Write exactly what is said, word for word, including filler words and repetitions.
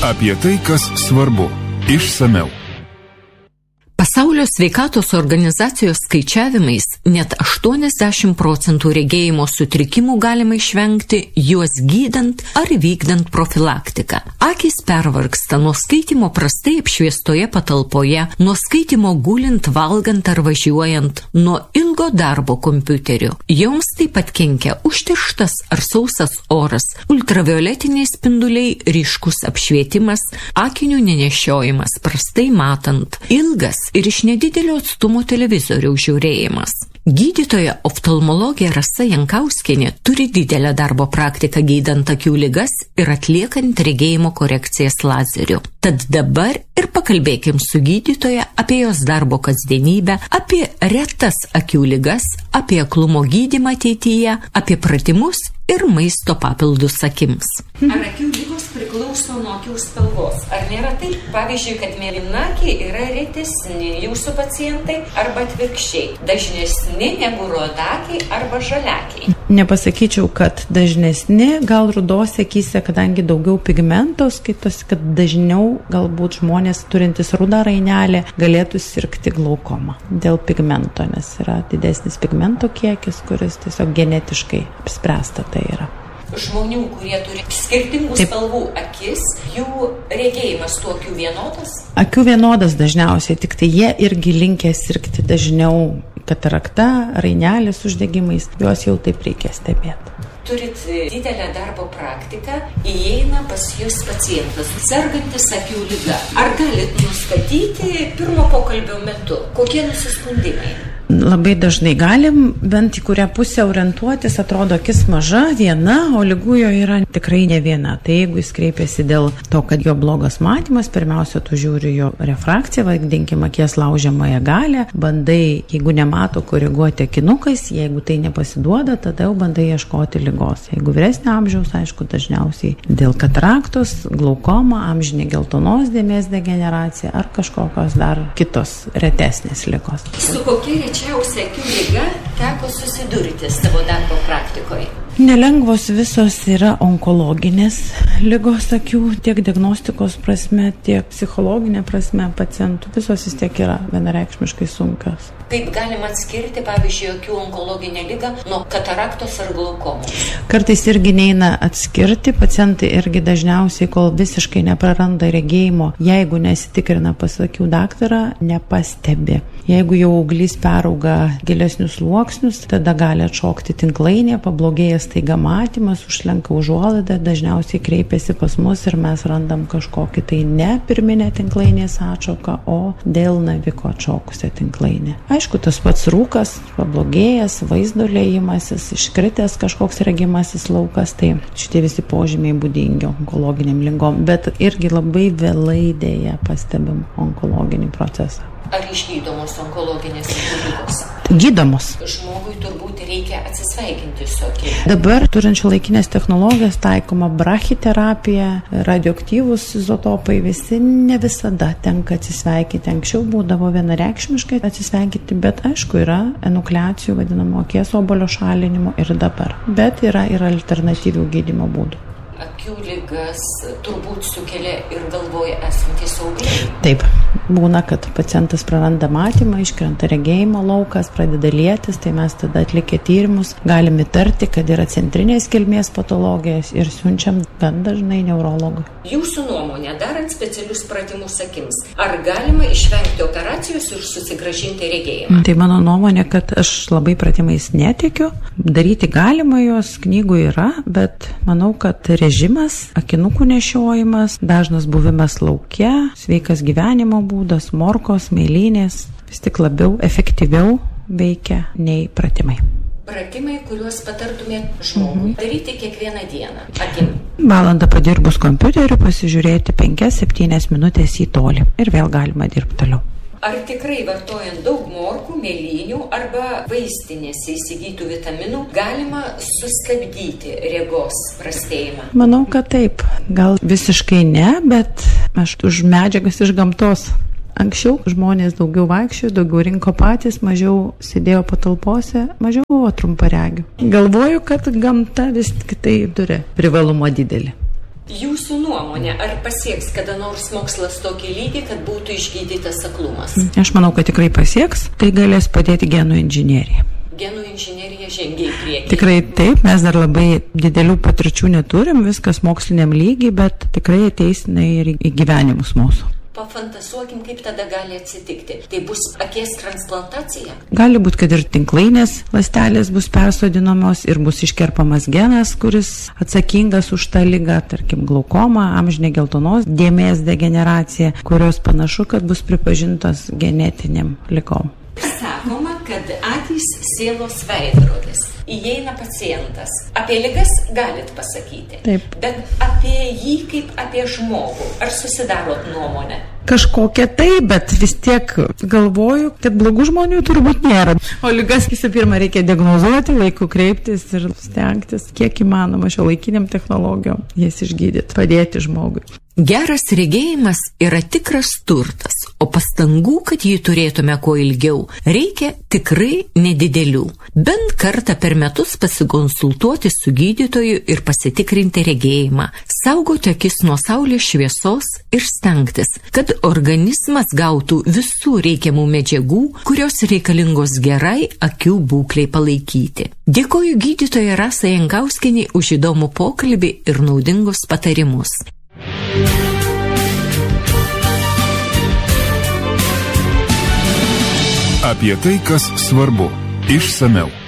Apie tai, kas svarbu. Išsamiau. Pasaulio sveikatos organizacijos skaičiavimais net aštuoniasdešimt procentų regėjimo sutrikimų galima išvengti juos gydant ar vykdant profilaktiką. Akys pervargsta nuo skaitimo prastai apšviestoje patalpoje, nuo skaitimo gulint, valgant ar važiuojant, nuo ilgo darbo kompiuteriu. Joms taip pat kenkia užterštas ar sausas oras, ultravioletiniai spinduliai, ryškus apšvietimas, akinių nenešiojimas prastai matant, ilgas ir iš nedidelio atstumo televizoriaus žiūrėjimas. Gydytoja oftalmologė Rasa Jankauskienė turi didelę darbo praktiką gydant akių ligas ir atliekant regėjimo korekcijas lazeriu. Tad dabar ir pakalbėkim su gydytoja apie jos darbo kasdienybę, apie retas akių ligas, apie aklumo gydymą ateityje, apie pratimus ir maisto papildus akims. Ar akių ligos priklauso nuo akių spalvos? Ar nėra taip, pavyzdžiui, kad mėlynakiai yra retesni jūsų pacientai arba atvirkščiai, dažnesni negu rudakiai arba žaliakiai? Nepasakyčiau, kad dažnesni, gal rudos akyse, kadangi daugiau pigmento, skaitosi, kad dažniau galbūt žmonės turintys rudą rainelę galėtų sirgti glaukoma dėl pigmento, nes yra didesnis pigmento kiekis, kuris tiesiog genetiškai apspręsta tai yra. Žmonių, kurie turi skirtingų Taip. spalvų akis, jų regėjimas tų akių vienodas? Akių vienodas dažniausiai, tik tai jie irgi linkę sirgti dažniau katarakta, rainelės uždegimais, juos jau taip reikia stebėti. Turit didelę darbo praktiką, įeina pas jūs pacientas, sergantis akių liga. Ar galit nustatyti pirmo pokalbio metu, kokie nusiskundimai? Labai dažnai galim, bent į kurią pusę orientuotis, atrodo akis maža, viena, o ligų jo yra tikrai ne viena. Tai jeigu jis kreipiasi dėl to, kad jo blogas matymas, pirmiausia, tu žiūri jo refrakciją, vadinkim akies laužiamąją galią, bandai, jeigu nemato, koreguoti akinukais, jeigu tai nepasiduoda, tada jau bandai ieškoti ligos. Jeigu vyresnio amžiaus, aišku, dažniausiai dėl kataraktos, glaukoma, amžinė geltonos dėmės degeneracija ar kažkokios dar kitos retesnės ligos. Su kokia rečiausia akių liga teko susidurti savo darbo praktikoje? Nelengvos visos yra onkologinės ligos akių, tiek diagnostikos prasme, tiek psichologinė prasme pacientų. Visos vis tiek yra vienareikšmiškai sunkios. Kaip galima atskirti, pavyzdžiui, akių onkologinę ligą nuo kataraktos ar glaukomos? Kartais irgi neina atskirti, pacientai irgi dažniausiai, kol visiškai nepraranda regėjimo, jeigu nesitikrina pas akių daktarą, nepastebi. Jeigu jau auglys perauga gilesnius sluoksnius, tada gali atšokti tinklainė, pablogėjęs staiga matymas, užslenka užuolaidą, dažniausiai kreipiasi pas mus ir mes randam kažkokį tai ne pirminę tinklainės atšoką, o dėl naviko atšokusią tinklainę. Aišku, tas pats rūkas, pablogėjęs, vaizdo lėjimasis, iškritęs kažkoks regimasis laukas, tai šitie visi požymiai būdingi onkologiniam ligom, bet irgi labai vėlai dėja pastebim onkologinį procesą. Ar išgydomos onkologinės ligos? Gydomos. Žmogui turbūt reikia atsisveikinti su akiu. Dabar turinčių laikinės technologijas taikoma brachiterapija, radioaktyvūs izotopai, visi ne visada tenka atsisveikinti. Anksčiau būdavo vienareikšmiškai atsisveikinti, bet aišku yra enukleacijų vadinamo akies obolio šalinimo ir dabar. Bet yra ir alternatyvių gydymo būdų. Akių ligas turbūt sukelia ir galvoje esantys augliai. Taip, būna, kad pacientas praranda matymą, iškrenta regėjimo laukas, pradeda lietis, tai mes tada atlikę tyrimus galim įtarti, kad yra centrinės kilmės patologijos ir siunčiam gan dažnai neurologui. Jūsų nuomonė, darant specialius pratimus akims, ar galima išvengti operacijos ir susigrąžinti regėjimą? Tai mano nuomonė, kad aš labai pratimais netikiu. Daryti galima juos, knygų yra, bet manau, kad režimas, akinukų nešiojimas, dažnas buvimas lauke, sveikas gyvenimo būdas, morkos, mėlynės vis tik labiau efektyviau veikia nei pratimai. Pratimai, kuriuos patartumėt žmogui mhm. daryti kiekvieną dieną akim. Valandą padirbus kompiuteriu pasižiūrėti penkias septynias minutės į tolį ir vėl galima dirbti toliau. Ar tikrai vartojant daug morkų, mėlynių arba vaistinėse įsigytų vitaminų galima sustabdyti regos prastėjimą? Manau, kad taip. Gal visiškai ne, bet aš už medžiagas iš gamtos. Anksčiau žmonės daugiau vaikščiojo, daugiau rinko patys, mažiau sėdėjo patalpose, mažiau buvo trumparegių. Galvoju, kad gamta vis tik tai turi privalumą didelį. Jūsų nuomonė, ar pasieks kada nors mokslas tokį lygį, kad būtų išgydytas aklumas? Aš manau, kad tikrai pasieks. Tai galės padėti genų inžinerija. Genų inžinerija žengia į priekį. Tikrai taip, mes dar labai didelių patirčių neturim, viskas moksliniam lygiai, bet tikrai ateisina ir į gyvenimus mūsų. Pafantazuokim, kaip tada gali atsitikti. Tai bus akies transplantacija? Gali būti, kad ir tinklainės ląstelės bus persodinamos ir bus iškerpamas genas, kuris atsakingas už tą ligą, tarkim, glaukomą, amžinę geltonos dėmės degeneraciją, kurios panašu, kad bus pripažintos genetiniam ligom. Sakoma, kad akys sielos veidrodis. Įeina pacientas. Apie ligas galit pasakyti. Taip. Bet apie jį kaip apie žmogų. Ar susidarot nuomonę? Kažkokia tai, bet vis tiek galvoju, kad blogų žmonių turbūt nėra. O ligas visų pirma reikia diagnozuoti, laiku kreiptis ir stengtis, kiek įmanoma šio laikiniam technologijom jas išgydyti, padėti žmogui. Geras regėjimas yra tikras turtas, o pastangų, kad jį turėtume kuo ilgiau, reikia tikrai nedidelių. Bent kartą per metus pasikonsultuoti su gydytoju ir pasitikrinti regėjimą, saugoti akis nuo saulės šviesos ir stengtis, kad organizmas gautų visų reikiamų medžiagų, kurios reikalingos gerai akių būklei palaikyti. Dėkoju gydytojai Rasai Jankauskienei už įdomų pokalbį ir naudingus patarimus. Apie tai, kas svarbu, išsameu.